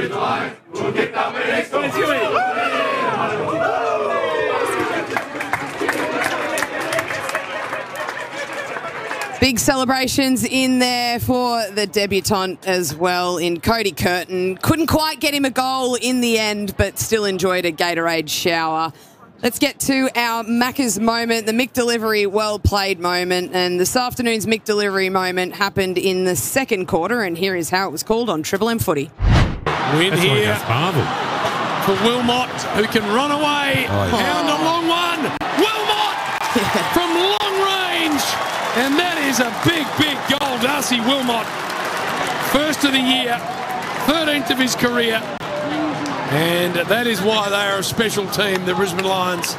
Big celebrations in there for the debutant as well in Cody Curtin. Couldn't quite get him a goal in the end, but still enjoyed a Gatorade shower. Let's get to our Macca's moment, the Mick Delivery well-played moment. And this afternoon's Mick Delivery moment happened in the second quarter, and here is how it was called on Triple M Footy. Win here for Wilmot, who can run away. Pound a long one. Wilmot from long range. And that is a big, big goal. Darcy Wilmot, first of the year, 13th of his career. And that is why they are a special team, the Brisbane Lions.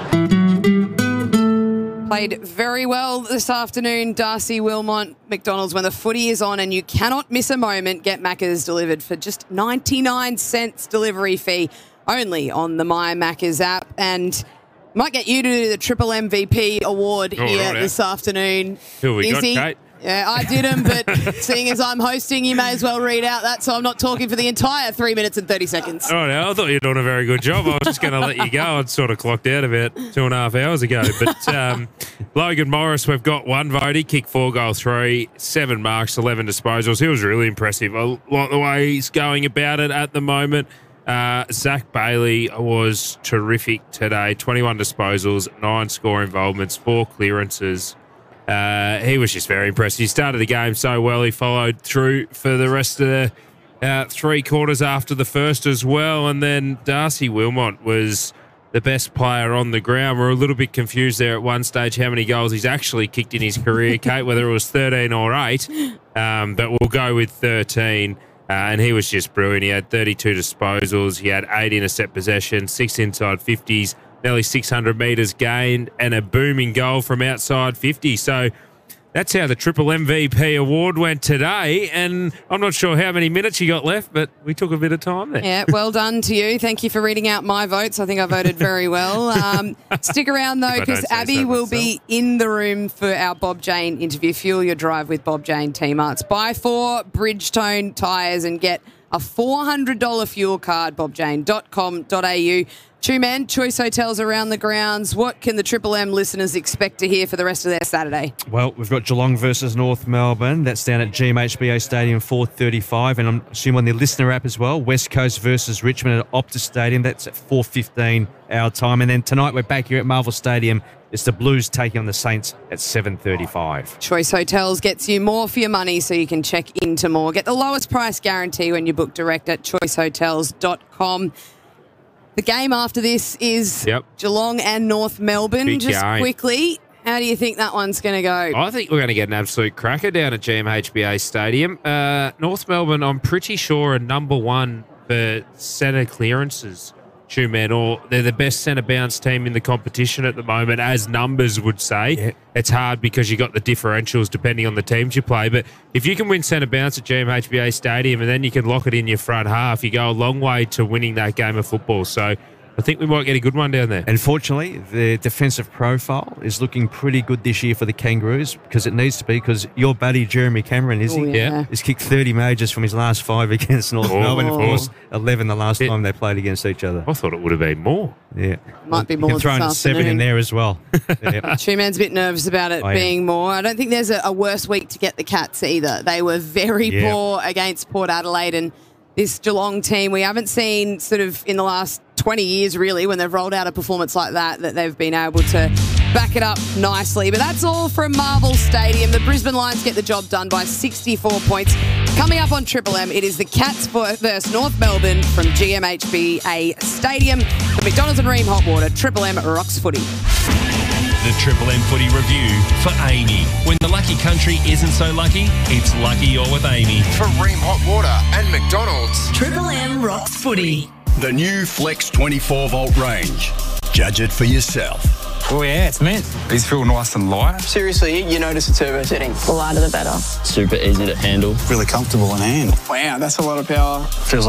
Played very well this afternoon, Darcy Wilmot. McDonald's, when the footy is on and you cannot miss a moment, get Macca's delivered for just 99 cents delivery fee only on the My Macca's app. And might get you to do the Triple MVP award here this afternoon. Who we got, Kate? Yeah, I didn't, but seeing as I'm hosting, you may as well read out that, so I'm not talking for the entire 3 minutes and 30 seconds. Oh, no, I thought you were doing a very good job. I was just going to let you go. I'd sort of clocked out about 2.5 hours ago. But Logan Morris, we've got one vote. He kicked 4 goal 3, 7 marks, 11 disposals. He was really impressive. I like the way he's going about it at the moment. Zach Bailey was terrific today. 21 disposals, 9 score involvements, 4 clearances. He was just very impressive. He started the game so well. He followed through for the rest of the 3 quarters after the first as well. And then Darcy Wilmot was the best player on the ground. We're a little bit confused there at one stage how many goals he's actually kicked in his career, Kate, whether it was 13 or 8. But we'll go with 13. And he was just brilliant. He had 32 disposals. He had 8 intercept possessions, 6 inside 50s, nearly 600 metres gained, and a booming goal from outside 50. So that's how the Triple MVP award went today. And I'm not sure how many minutes you got left, but we took a bit of time there. Yeah, well done to you. Thank you for reading out my votes. I think I voted very well. Stick around, though, because Abby will be in the room for our Bob Jane interview. Fuel your drive with Bob Jane T-Marts. Buy 4 Bridgestone tyres and get a $400 fuel card, bobjane.com.au. Two-man, Choice Hotels around the grounds. What can the Triple M listeners expect to hear for the rest of their Saturday? Well, we've got Geelong versus North Melbourne. That's down at GMHBA Stadium, 4:35. And I'm assuming on the listener app as well, West Coast versus Richmond at Optus Stadium. That's at 4:15 our time. And then tonight we're back here at Marvel Stadium. It's the Blues taking on the Saints at 7:35. Choice Hotels gets you more for your money, so you can check into more. Get the lowest price guarantee when you book direct at choicehotels.com. The game after this is Geelong and North Melbourne. Big Just game. Quickly, how do you think that one's going to go? I think we're going to get an absolute cracker down at GMHBA Stadium. North Melbourne, I'm pretty sure, are number 1 for centre clearances. Or they're the best centre bounce team in the competition at the moment, as numbers would say. Yeah. It's hard because you got the differentials depending on the teams you play. But if you can win centre bounce at GMHBA Stadium and then you can lock it in your front half, you go a long way to winning that game of football. So I think we might get a good one down there. Unfortunately, the defensive profile is looking pretty good this year for the Kangaroos, because it needs to be, because your buddy Jeremy Cameron, he's kicked 30 majors from his last 5 against North Melbourne. Of course, 11 the last time they played against each other. I thought it would have been more. Yeah. Might be more. You can throw in 7 in there as well. Yeah. Two-man's a bit nervous about it being more. I don't think there's a worse week to get the Cats either. They were very poor against Port Adelaide, and this Geelong team, we haven't seen sort of in the last 20 years, really, when they've rolled out a performance like that they've been able to back it up nicely. But that's all from Marvel Stadium. The Brisbane Lions get the job done by 64 points. Coming up on Triple M, it is the Cats versus North Melbourne from GMHBA Stadium. The McDonald's and Ream Hot Water. Triple M rocks footy. The Triple M Footy Review for Amy. When the lucky country isn't so lucky, it's lucky you're with Amy. For Ream Hot Water and McDonald's. Triple M rocks footy. The new Flex 24-volt range. Judge it for yourself. Oh yeah, it's mint. These feel nice and light. Seriously, you notice the turbo setting? The lighter the better. Super easy to handle. Really comfortable in hand. Wow, that's a lot of power. Feels like